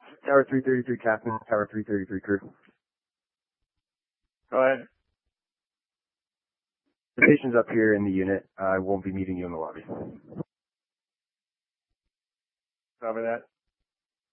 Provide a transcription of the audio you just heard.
Tower 333 Captain, Tower 333 crew. Go ahead. The patient's up here in the unit. I won't be meeting you in the lobby. Cover that.